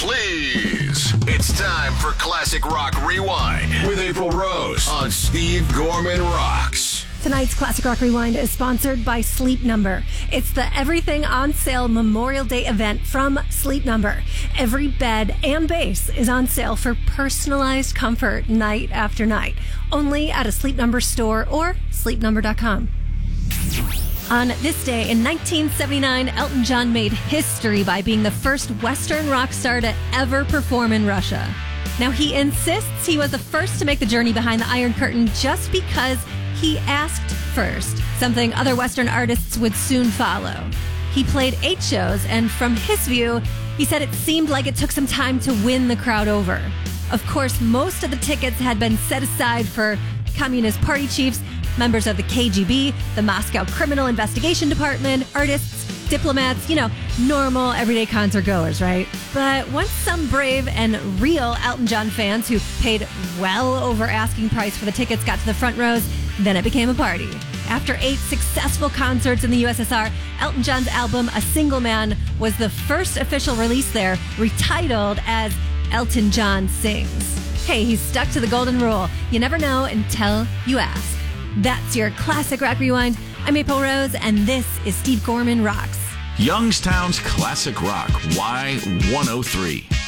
Please. It's time for Classic Rock Rewind with April Rose on Steve Gorman Rocks. Tonight's Classic Rock Rewind is sponsored by Sleep Number. It's the Everything on Sale Memorial Day event from Sleep Number. Every bed and base is on sale for personalized comfort night after night. Only at a Sleep Number store or sleepnumber.com. On this day in 1979, Elton John made history by being the first Western rock star to ever perform in Russia. Now, he insists he was the first to make the journey behind the Iron Curtain just because he asked first, something other Western artists would soon follow. He played 8 shows, and from his view, he said it seemed like it took some time to win the crowd over. Of course, most of the tickets had been set aside for Communist Party chiefs, members of the KGB, the Moscow Criminal Investigation Department, artists, diplomats, normal everyday concert goers, right? But once some brave and real Elton John fans who paid well over asking price for the tickets got to the front rows, then it became a party. After 8 successful concerts in the USSR, Elton John's album A Single Man was the first official release there, retitled as Elton John Sings. Hey, he's stuck to the golden rule. You never know until you ask. That's your Classic Rock Rewind. I'm April Rose, and this is Steve Gorman Rocks. Youngstown's Classic Rock Y103.